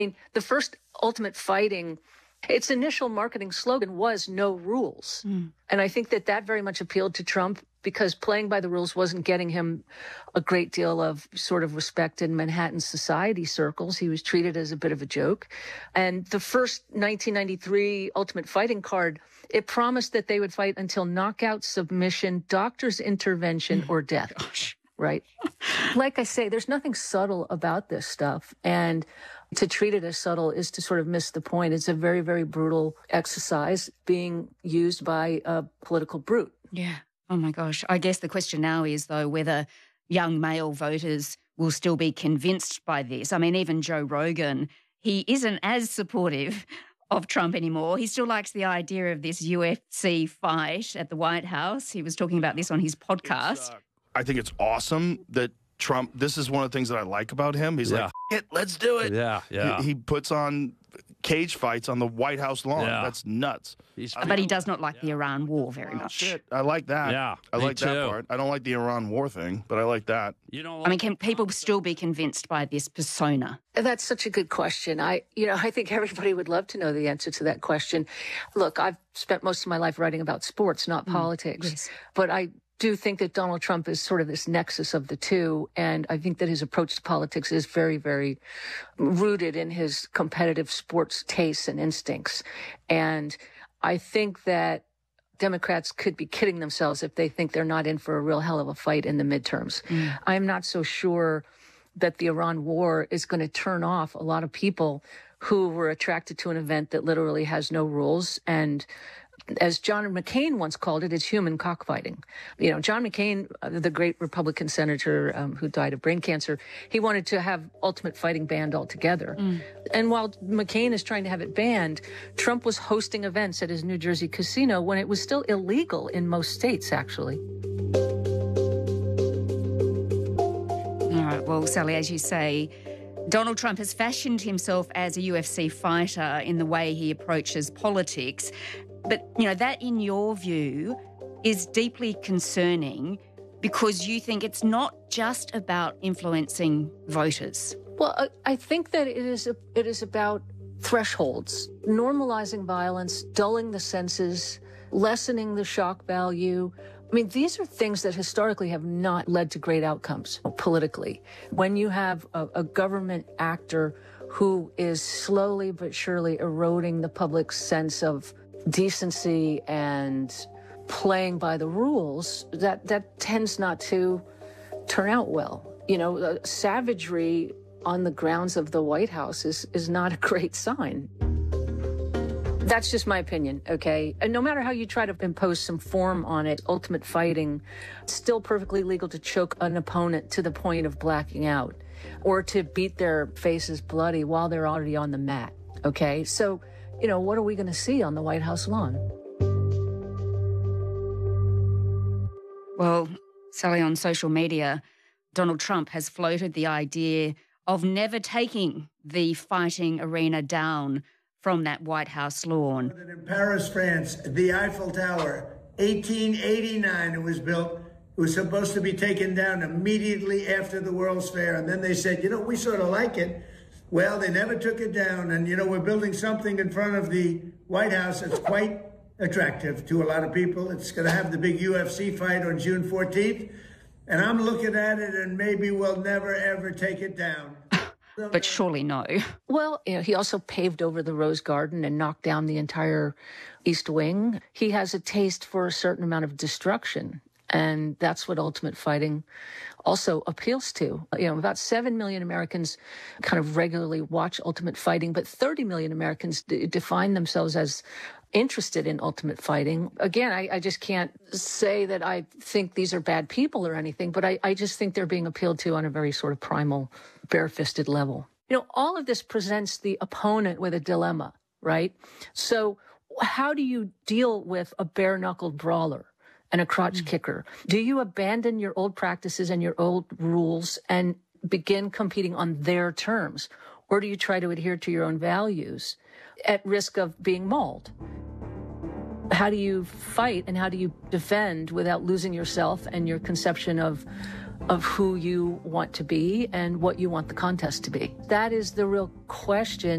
mean, the first Ultimate Fighting, its initial marketing slogan was "No rules." And I think that very much appealed to Trump because playing by the rules wasn't getting him a great deal of sort of respect in Manhattan society circles. He was treated as a bit of a joke. And the first 1993 Ultimate Fighting card, it promised that they would fight until knockout, submission, doctor's intervention, or death. Gosh. Right? Like I say, there's nothing subtle about this stuff. And to treat it as subtle is to sort of miss the point. It's a very, very brutal exercise being used by a political brute. Yeah. Oh, my gosh. I guess the question now is, though, whether young male voters will still be convinced by this. I mean, even Joe Rogan, he isn't as supportive of Trump anymore. He still likes the idea of this UFC fight at the White House. He was talking about this on his podcast. I think it's awesome that Trump, this is one of the things that I like about him. He's like, it, let's do it. Yeah. He puts on cage fights on the White House lawn. Yeah. That's nuts. But he does not like the Iran war very much. Shit, I like that. Yeah, I me like that too. part. I don't like the Iran war thing, but I like that. You know, I mean, can people still be convinced by this persona? That's such a good question. I think everybody would love to know the answer to that question. Look, I've spent most of my life writing about sports, not politics. Yes. But I do think that Donald Trump is sort of this nexus of the two. And I think that his approach to politics is very, very rooted in his competitive sports tastes and instincts. And I think that Democrats could be kidding themselves if they think they're not in for a real hell of a fight in the midterms. I'm not so sure that the Iran war is going to turn off a lot of people who were attracted to an event that literally has no rules. And as John McCain once called it, it's human cockfighting. You know, John McCain, the great Republican senator who died of brain cancer, he wanted to have Ultimate Fighting banned altogether. And while McCain is trying to have it banned, Trump was hosting events at his New Jersey casino when it was still illegal in most states, actually. All right. Well, Sally, as you say, Donald Trump has fashioned himself as a UFC fighter in the way he approaches politics. But, you know, that, in your view, is deeply concerning because you think it's not just about influencing voters. Well, I think that it is about thresholds, normalizing violence, dulling the senses, lessening the shock value. I mean, these are things that historically have not led to great outcomes politically. When you have a government actor who is slowly but surely eroding the public's sense of decency and playing by the rules, that tends not to turn out well. You know, savagery on the grounds of the White House is not a great sign. That's just my opinion, okay? And no matter how you try to impose some form on it, Ultimate Fighting, it's still perfectly legal to choke an opponent to the point of blacking out or to beat their faces bloody while they're already on the mat, okay? So, you know, what are we going to see on the White House lawn? Well, Sally, on social media, Donald Trump has floated the idea of never taking the fighting arena down from that White House lawn. In Paris, France, the Eiffel Tower, 1889 it was built. It was supposed to be taken down immediately after the World's Fair. And then they said, you know, we sort of like it. Well, they never took it down. And, you know, we're building something in front of the White House that's quite attractive to a lot of people. It's going to have the big UFC fight on June 14th. And I'm looking at it and maybe we'll never, ever take it down. But surely no. Well, you know, he also paved over the Rose Garden and knocked down the entire East Wing. He has a taste for a certain amount of destruction. And that's what Ultimate Fighting also appeals to. You know, about 7 million Americans kind of regularly watch Ultimate Fighting, but 30 million Americans define themselves as interested in Ultimate Fighting. Again, I just can't say that I think these are bad people or anything, but I just think they're being appealed to on a very sort of primal, bare-fisted level. You know, all of this presents the opponent with a dilemma, right? So how do you deal with a bare-knuckled brawler and a crotch kicker? Do you abandon your old practices and your old rules and begin competing on their terms? Or do you try to adhere to your own values at risk of being mauled? How do you fight and how do you defend without losing yourself and your conception of of who you want to be and what you want the contest to be. That is the real question.